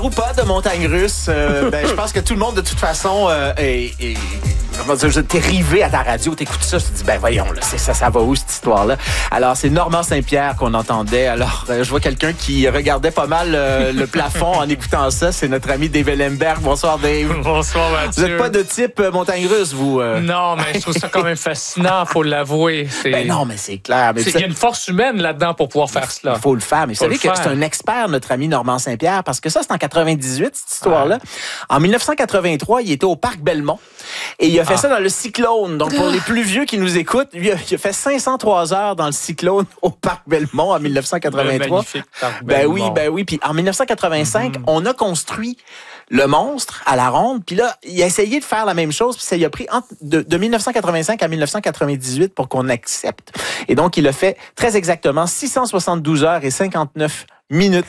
ou pas de montagne russe, je pense que tout le monde, de toute façon, t'es rivé à ta radio, t'écoutes ça, tu te dis, voyons, là, ça va où, cette histoire-là? Alors, c'est Normand Saint-Pierre qu'on entendait. Alors, je vois quelqu'un qui regardait pas mal le plafond en écoutant ça. C'est notre ami Dave Ellenberg. Bonsoir, Dave. Bonsoir, Mathieu. Vous n'êtes pas de type montagne russe, vous? Non, mais je trouve ça quand même fascinant, faut l'avouer. Non, mais c'est clair. Il y a une force humaine là-dedans pour pouvoir faire cela. Il faut le faire. Mais vous savez que c'est un expert, notre ami Normand Saint-Pierre, parce que ça, c'est en 98, cette histoire-là. En 1983, il était au Parc Belmont et il a fait ça dans le Cyclone. Donc, pour les plus vieux qui nous écoutent, lui, il a fait 503 heures dans le Cyclone au Parc Belmont en 1983. Magnifique Parc Belmont. Ben oui. Puis en 1985, on a construit le monstre à la ronde. Puis là, il a essayé de faire la même chose. Puis ça lui a pris de 1985 à 1998 pour qu'on accepte. Et donc, il a fait très exactement 672 heures et 59 minutes